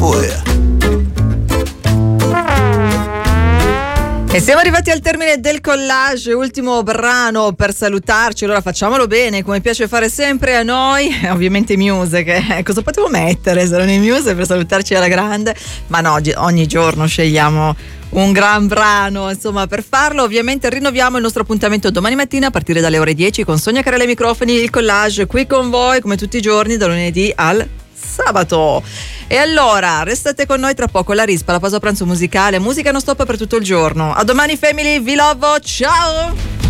Oh yeah. E siamo arrivati al termine del collage, ultimo brano per salutarci, allora facciamolo bene, come piace fare sempre a noi, ovviamente i Muse, che cosa potevo mettere se non i Muse per salutarci alla grande, ma no, ogni giorno scegliamo un gran brano, insomma, per farlo. Ovviamente rinnoviamo il nostro appuntamento domani mattina a partire dalle ore 10 con Sonia Carella ai microfoni, il collage qui con voi come tutti i giorni da lunedì al sabato. E allora restate con noi, tra poco la rispa, la pausa pranzo musicale, musica non stop per tutto il giorno. A domani family, vi love, ciao!